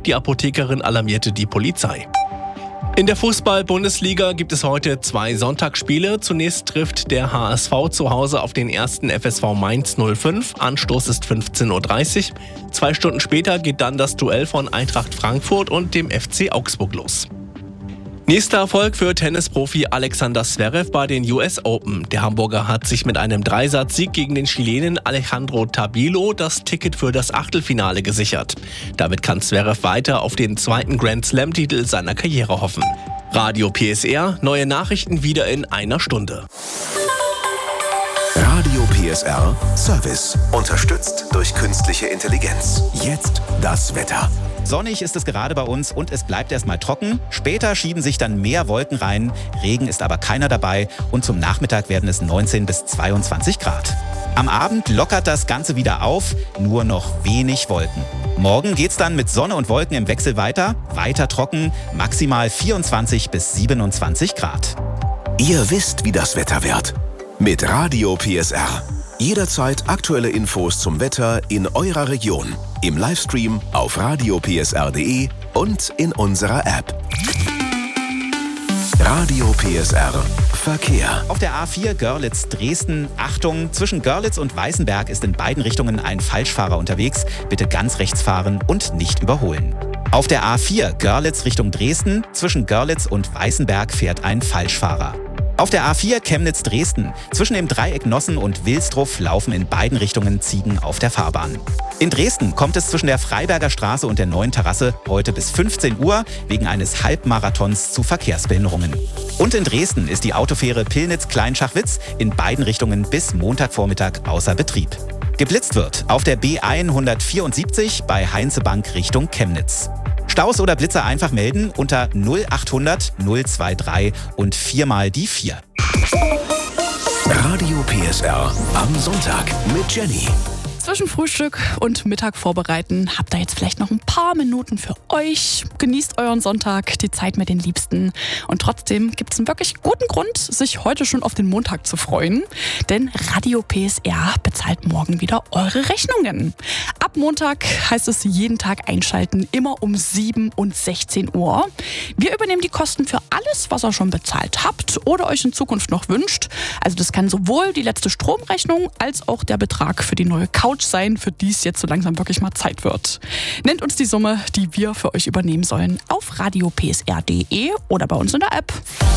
Die Apothekerin alarmierte die Polizei. In der Fußball-Bundesliga gibt es heute 2 Sonntagsspiele. Zunächst trifft der HSV zu Hause auf den ersten FSV Mainz 05. Anstoß ist 15:30 Uhr. 2 Stunden später geht dann das Duell von Eintracht Frankfurt und dem FC Augsburg los. Nächster Erfolg für Tennisprofi Alexander Zverev bei den US Open. Der Hamburger hat sich mit einem Dreisatz-Sieg gegen den Chilenen Alejandro Tabilo das Ticket für das Achtelfinale gesichert. Damit kann Zverev weiter auf den 2. Grand-Slam-Titel seiner Karriere hoffen. Radio PSR, neue Nachrichten wieder in einer Stunde. Radio PSR Service, unterstützt durch künstliche Intelligenz. Jetzt das Wetter. Sonnig ist es gerade bei uns und es bleibt erstmal trocken. Später schieben sich dann mehr Wolken rein. Regen ist aber keiner dabei und zum Nachmittag werden es 19 bis 22 Grad. Am Abend lockert das Ganze wieder auf, nur noch wenig Wolken. Morgen geht's dann mit Sonne und Wolken im Wechsel weiter. Weiter trocken, maximal 24 bis 27 Grad. Ihr wisst, wie das Wetter wird. Mit Radio PSR. Jederzeit aktuelle Infos zum Wetter in eurer Region. Im Livestream auf radiopsr.de und in unserer App. Radio PSR Verkehr. Auf der A4 Görlitz-Dresden, Achtung, zwischen Görlitz und Weißenberg ist in beiden Richtungen ein Falschfahrer unterwegs. Bitte ganz rechts fahren und nicht überholen. Auf der A4 Görlitz Richtung Dresden, zwischen Görlitz und Weißenberg fährt ein Falschfahrer. Auf der A4 Chemnitz-Dresden, zwischen dem Dreieck Nossen und Wilsdruff laufen in beiden Richtungen Ziegen auf der Fahrbahn. In Dresden kommt es zwischen der Freiberger Straße und der Neuen Terrasse heute bis 15 Uhr wegen eines Halbmarathons zu Verkehrsbehinderungen. Und in Dresden ist die Autofähre Pillnitz-Kleinschachwitz in beiden Richtungen bis Montagvormittag außer Betrieb. Geblitzt wird auf der B174 bei Heinzebank Richtung Chemnitz. Staus oder Blitzer einfach melden unter 0800 023 und 4 mal die 4. Radio PSR am Sonntag mit Jenny. Zwischen Frühstück und Mittag vorbereiten, habt ihr jetzt vielleicht noch ein paar Minuten für euch. Genießt euren Sonntag, die Zeit mit den Liebsten. Und trotzdem gibt es einen wirklich guten Grund, sich heute schon auf den Montag zu freuen. Denn Radio PSR bezahlt morgen wieder eure Rechnungen. Ab Montag heißt es jeden Tag einschalten, immer um 7 und 16 Uhr. Wir übernehmen die Kosten für alles, was ihr schon bezahlt habt oder euch in Zukunft noch wünscht. Also das kann sowohl die letzte Stromrechnung als auch der Betrag für die neue Couch sein, für die es jetzt so langsam wirklich mal Zeit wird. Nennt uns die Summe, die wir für euch übernehmen sollen, auf radiopsr.de oder bei uns in der App.